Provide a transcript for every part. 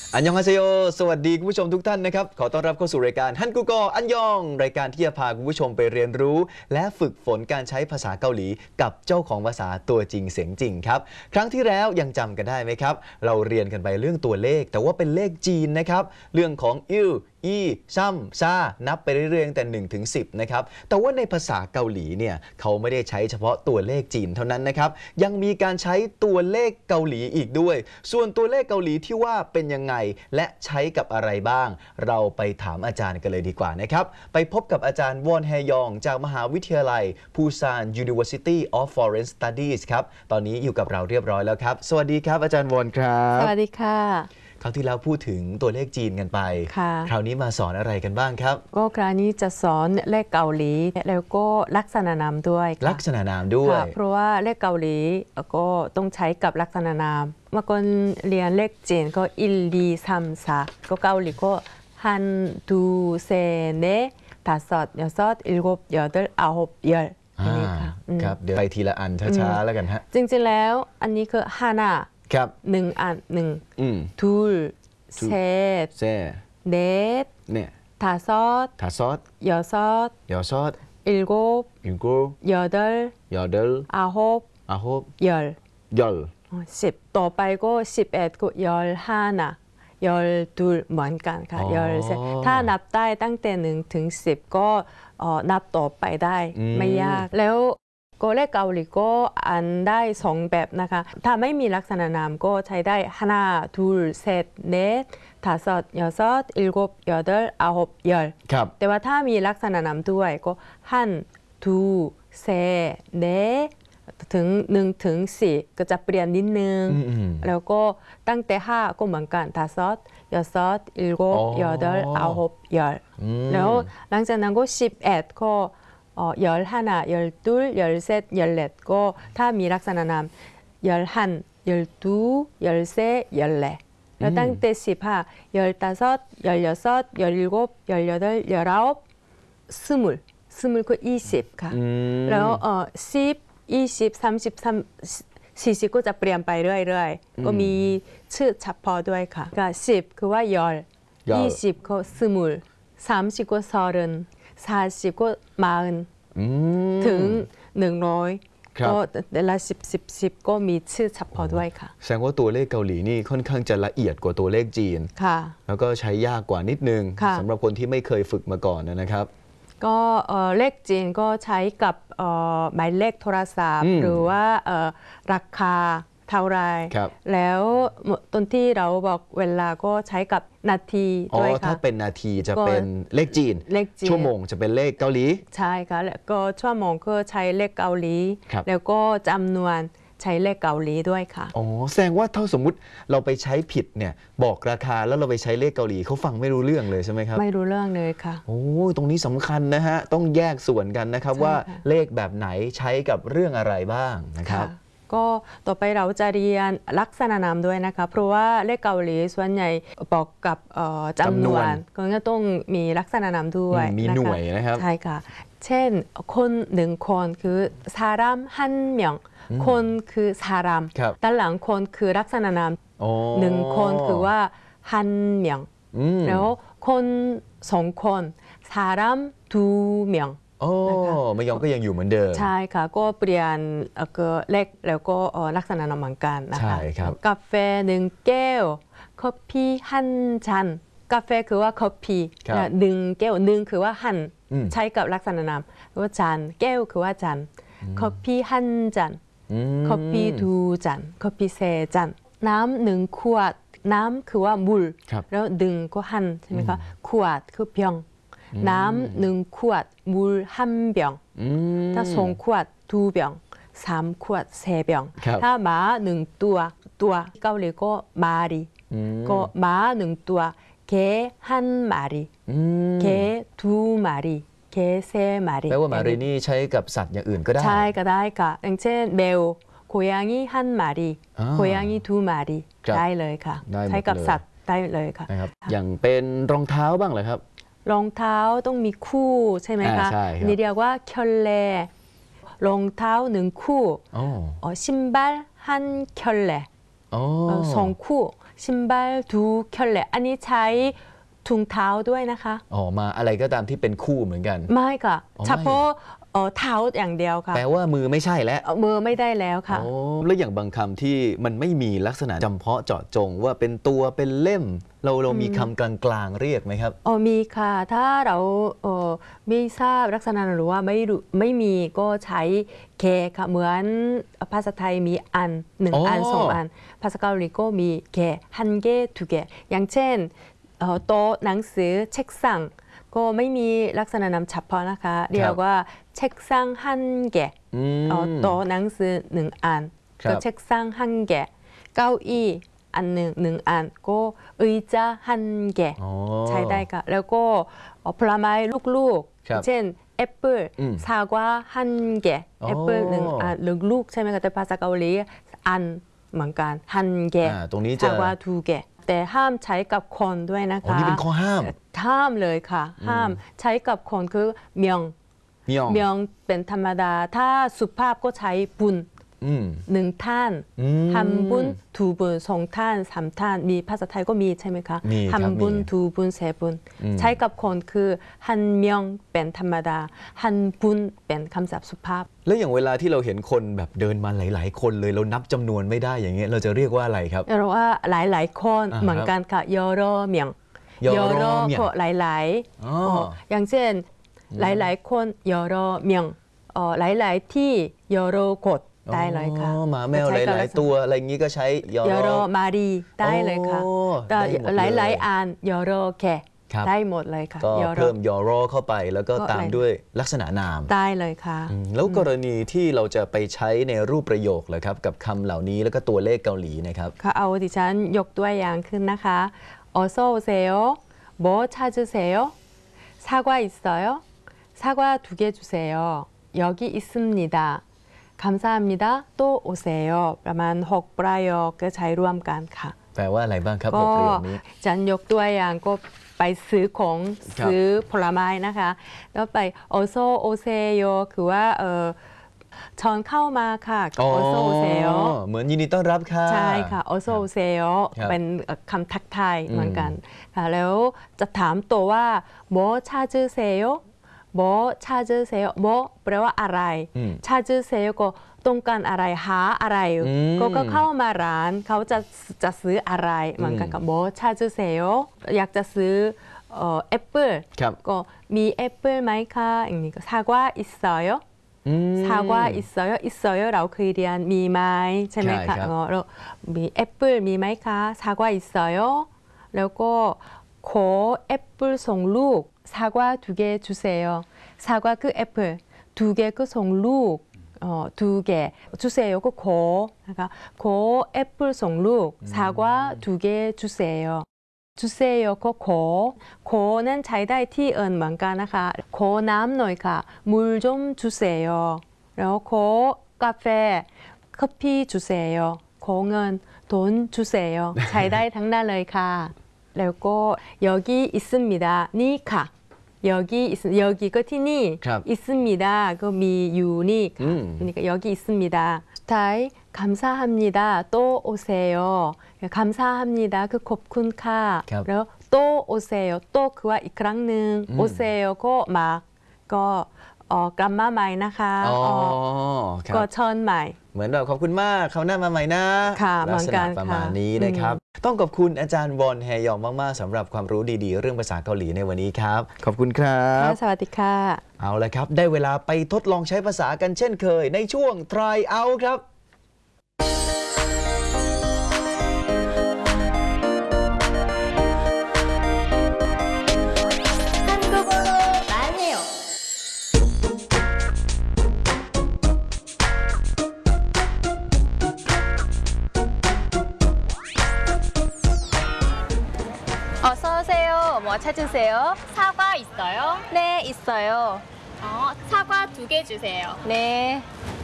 อันยองฮาเซโยสวัสดีคุณผู้ชมทุกท่านนะครับขอต้อนรับเข้าสู่รายการฮันกูกออันยองรายการที่จะพาคุณผู้ชมไปเรียนรู้และฝึกฝนการใช้ภาษาเกาหลีกับเจ้าของภาษาตัวจริงเสียงจริงครับครั้งที่แล้วยังจำกันได้ไหมครับเราเรียนกันไปเรื่องตัวเลขแต่ว่าเป็นเลขจีนนะครับเรื่องของอิลอีซัมซานับไปเรื่อยๆตั้งแต่1 ถึง 10นะครับแต่ว่าในภาษาเกาหลีเนี่ยเขาไม่ได้ใช้เฉพาะตัวเลขจีนเท่านั้นนะครับยังมีการใช้ตัวเลขเกาหลีอีกด้วยส่วนตัวเลขเกาหลีที่ว่าเป็นยังไงและใช้กับอะไรบ้างเราไปถามอาจารย์กันเลยดีกว่านะครับไปพบกับอาจารย์วอนแฮยองจากมหาวิทยาลัยปูซาน University of Foreign Studies ครับตอนนี้อยู่กับเราเรียบร้อยแล้วครับสวัสดีครับอาจารย์วอนครับสวัสดีค่ะคราวที่แล้วพูดถึงตัวเลขจีนกันไปคราวนี้มาสอนอะไรกันบ้างครับก็คราวนี้จะสอนเลขเกาหลีแล้วก็ลักษณะนามด้วยลักษณะนามด้วยเพราะว่าเลขเกาหลีก็ต้องใช้กับลักษณะนามเมื่อก่อนเรียนเลขจีนก็1, 2, 3, 4ก็เกาหลีก็1, 2, 3, 4, 5, 6, 7, 8, 9, 10นี่ค่ะครับเดี๋ยวไปทีละอันช้าๆแล้วกันฮะจริงๆแล้วอันนี้คือฮานาครับ 1 อัน2, 3, 4, 5, 6, 7, 8, 10ต่อไปก็11ก็12เหมือนกันค่ะ13ถ้านับได้ตั้งแต่1 ถึง 10ก็นับต่อไปได้ไม่ยากแล้วก็เลขเกาหลีก็อ่านได้2แบบนะคะถ้าไม่มีลักษณะนามก็ใช้ได้1, 2, 3, 4, 5, 6, 7, 8, 9, 10 ครับแต่ว่าถ้ามีลักษณะนามด้วยก็1, 2, 3, 4ถึง1 ถึง 4ก็จะเปลี่ยนนิดนึงแล้วก็ตั้งแต่5ก็เหมือนกัน5, 6, 7, 8, 9, 10แล้วหลังจากนั้นก็11ก็11, 12, 13, 14ก็ถ้ามีลักษณะนาม11, 12, 13, 14แล้วตั้งแต่15, 15, 16, 17, 18, 19, 20ก็20ค่ะแล้ว10, 20, 30, 40ก็จะเปลี่ยนไปเรื่อยๆก็มีชื่อเฉพาะด้วยค่ะก็10คือว่า20ก็20 30ก็30 40ก็40ถึง100ก็แต่ละ10ก็มีชื่อเฉพาะด้วยค่ะแสดงว่าตัวเลขเกาหลีนี่ค่อนข้างจะละเอียดกว่าตัวเลขจีนค่ะแล้วก็ใช้ยากกว่านิดนึงสำหรับคนที่ไม่เคยฝึกมาก่อนนะครับก็เลขจีนก็ใช้กับหมายเลขโทรศัพท์หรือว่าราคาเท่าไรแล้วตอนที่เราบอกเวลาก็ใช้กับนาทีด้วยค่ะถ้าเป็นนาทีจะเป็นเลขจีนชั่วโมงจะเป็นเลขเกาหลีใช่ค่ะแล้วก็ชั่วโมงก็ใช้เลขเกาหลีแล้วก็จำนวนใช้เลขเกาหลีด้วยค่ะแสดงว่าถ้าสมมุติเราไปใช้ผิดเนี่ยบอกราคาแล้วเราไปใช้เลขเกาหลีเขาฟังไม่รู้เรื่องเลยใช่ไหมครับไม่รู้เรื่องเลยค่ะตรงนี้สำคัญนะฮะต้องแยกส่วนกันนะครับว่าเลขแบบไหนใช้กับเรื่องอะไรบ้างนะครับก็ต่อไปเราจะเรียนลักษณะนามด้วยนะคะเพราะว่าเลขเกาหลีส่วนใหญ่บอกกับจำนวนก็ต้องมีลักษณะนามด้วยมีหน่วยนะครับใช่ค่ะเช่นคน1 คนคือ사람1 명คนคือ사람ด้านหลังคนคือลักษณะนาม1 คนคือว่า1 명แล้วคน2 คน사람 2 명 ไม่ยอมก็ยังอยู่เหมือนเดิมใช่ค่ะก็เปลี่ยนเลขแล้วก็ลักษณะนามเหมือนกันนะคะใช่ครับกาแฟ1 แก้ว커피1 잔กาแฟคือว่า커피1 แก้ว1คือว่าใช้กับลักษณะนามว่าจานแก้วคือว่าจาน커피1 잔 커피 2 잔 커피 3 잔น้ำ1 ขวดน้ำคือว่ามูลแล้วดึงก็ใช่ไหมคะขวดคือเพียงน้ำ1 ขวดมูล1 병ถ้า2 ขวด2 병 3 ขวด4 병ถ้าม้า1 ตัวเกาหลีก็มารีก็ม้า1 ตัว개1 마리 개2 마리 개3 마리 แปลว่ามารีนี่ใช้กับสัตว์อย่างอื่นก็ได้ใช่ก็ได้ค่ะอย่างเช่นแมว고양이 1 마리 고양이 2 마리ได้เลยค่ะใช้กับสัตว์ได้เลยค่ะอย่างเป็นรองเท้าบ้างเหรอครับรองเท้าต้องมีคู่ใช่ไหมคะนี่เรียกว่าเคิลเลรองเท้า1 คู่신발 1 켤레2 คู่ 신발 두 켤레 อันนี้ใช้ถุงเท้าด้วยนะคะอ๋อมาอะไรก็ตามที่เป็นคู่เหมือนกันไม่ค่ะอ๋อไม่เฉพาะเท้าอย่างเดียวค่ะแปลว่ามือไม่ใช่แล้วมือไม่ได้แล้วค่ะโอ้แล้วอย่างบางคำที่มันไม่มีลักษณะจำเพาะเจาะจงว่าเป็นตัวเป็นเล่ม เรามีคำกลางๆเรียกไหมครับมีค่ะ ถ้าเราไม่ทราบลักษณะหรือว่าไม่มีก็ใช้แค่ค่ะเหมือนภาษาไทยมีอันหนึ่งอ๋ออัอันสองอัน ภาษาเกาหลีก็มีแค่ฮันเกทุเกอย่างเช่นโต๊ะหนังสือเช็คสั่งก็ไม่มีลักษณะนามเฉพาะนะคะเรียกว่าเช็คสั่งฮันเกอืมโต๊ะหนังสือหนึ่งอันครับก็เช็คสั่งฮันเกเก้าอี้อันหนึ่งอันก็의자ฮันเกอ๋อใช้ได้ค่ะแล้วก็ผลไม้ลูกครับๆ เช่นแอปเปิลอืมซากวาฮันเกะอ๋อแอปเปิลหนึ่งอันหรือลูกใช่ไหมคะแต่ภาษาเกาหลีอันเหมือนกันฮันเกะตรงนี้จะซากวาทูเกะแต่ห้ามใช้กับคนด้วยนะอ๋อคะนี่เป็นข้อห้ามห้ามเลยค่ะ ห้ามใช้กับคนคือเมียงมิยองเมียงเป็นธรรมดา ถ้าสุภาพก็ใช้บุญอืมหนึ่งท่านอืมฮัมบุญทูบุญสองท่านสามท่านมีภาษาไทยก็มีใช่ไหมคะมีครับฮัมบุญมีทูบุญเสบุญอืมใช้กับคนคือฮันเมียงเป็นธรรมดาฮันบุญเป็นคำศัพท์สุภาพแล้วอย่างเวลาที่เราเห็นคนแบบเดินมาหลาย ๆ คนเลยเรานับจำนวนไม่ได้อย่างเงี้ยเราจะเรียกว่าอะไรครับเราว่าหลายๆคนอ่าเหมือนกันค่ะยอรอเมียงยอรอเมียงก็หลายอ๋ออย่างเช่นหลายๆคนยอรอเมียงหลายๆที่ยอรอกดได้เลยค่ะอ๋อหมาแมวหใช้กับลาย ๆ ตัวอะไรอย่างงี้ก็ใช้ยอยอรรออมารีได้เลยค่ะโอ้แต่ได้หมดหเลยลายๆอันยอรอแค่ครับได้หมดเลยค่ะก็ยอรอเพิ่มยอรอเข้าไปแล้วก็ก็ตามหลายด้วยลักษณะนามได้เลยค่ะแล้วกรณีที่เราจะไปใช้ในรูปประโยคเหรอครับกับคำเหล่านี้แล้วก็ตัวเลขเกาหลีนะครับค่ะเอาดิฉันยกตัวอย่างขึ้นนะคะ어서 오세요. 뭐 찾으세요? 사과 있어요? 사과 2개 주세요. 여기 있습니다. 감사합니다. 또 오세요. ประมาณ6ประโยคก็ใช้ร่วมกันค่ะแปลว่าอะไรบ้างครับก็บทประโยคนี้ฉันยกตัวอย่างก็ไปซื้อของครับซื้อผลไม้นะคะ แล้วไปโอโซโอเซโยคือว่าชอนเข้ามาค่ะโอโซโอเซโยเหมือนยินดีต้อนรับค่ะใช่ค่ะโอโซโอเซโยครับเป็นคำทักทายเหมือนกันค่ะแล้วจะถามตัวว่าโมชาจือเซโยโมชาจือเซโยโมแปลว่าอะไรอืมชาจือเซโยก็ต้องการอะไรหาอะไรอืมก็เข้ามาร้านเขาจะซื้ออะไรเหมือนกันกับโมชาจือเซโยอยากจะซื้อแอปเปิลครับก็มีแอปเปิลไหมคะอย่างนี้ก็ซากว่าอิสโยอืมซากว่าอิสโยอิสโยเราเคยเรียนมีไหมใช่ไหมใช่ครัคะบเรามีแอปเปิลมีไหมคะซากว่าอิสโยแล้วก็ขอแอปเปิลส่งลูกซากว่า2개 주세요ซากว่าคือแอปเปิล2개ก็ส่งลูก2개 주세요ก็ขอนะคะขอแอปเปิลส่งลูกซากว่า2개 주세요 주세요ก็ขอนั้นใช้ได้ที่อื่นเหมือนกันนะคะขอน้ำหน่อยค่ะ물 좀 주세요แล้วขอกาแฟ커피 주세요ขอเงิน돈 주세요ใช้ได้ทั้งนั้นเลยค่ะแล้วก็여기 있습니다นี่ค่ะ여기ก็ที่นี่ครับ 있습니다ก็มีอยู่นี่ค่ะ นี่ก็여기 있습니다ท้าย감사합니다 또 오세요 감사합니다คือขอบคุณค่ะครับแล้ว또 오세요 또คือว่าอีกครั้งหนึ่ง오세요ก็มาก็กลับมาใหม่นะคะอ๋อครับก็เชิญใหม่เหมือนแบบขอบคุณมากคราวหน้ามาใหม่นะค่ะลักษเหมือนกัณะนประมาณค่ะนี้นะครับ ต้องขอบคุณอาจารย์วอนแฮยองมากๆสำหรับความรู้ดีๆ เรื่องภาษาเกาหลีในวันนี้ครับ ขอบคุณครับค่ะสวัสดีค่ะเอาละครับ ได้เวลาไปทดลองใช้ภาษากันเช่นเคย ในช่วง try out ครับ 한국어로 말해요. 어서 오세요. 뭐 찾으세요? 사과 있어요? 네, 있어요. 사과 2개 주세요. 네.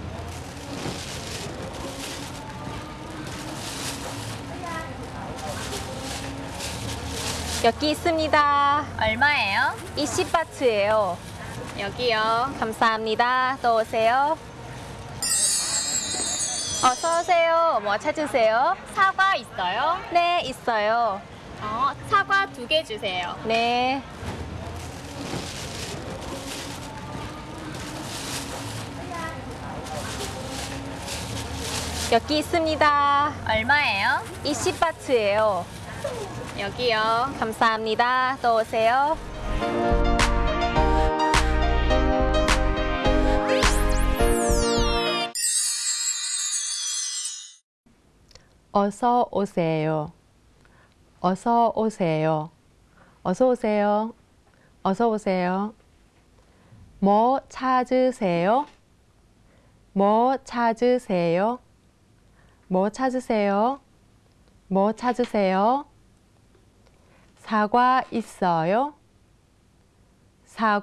여기 있습니다. 얼마예요? 20바트예요. 여기요. 감사합니다. 또 오세요. 어서 오세요. 뭐 찾으세요? 사과 있어요? 네, 있어요. 사과 2개 주세요. 네. 여기 있습니다. 얼마예요? 20바트예요. 여기요. 감사합니다. 또 오세요. 어서 오세요. 어서 오세요. 어서 오세요. 어서 오세요. 뭐 찾으세요? 뭐 찾으세요? 뭐 찾으세요? 뭐 찾으세요? 사과 있어요? 사과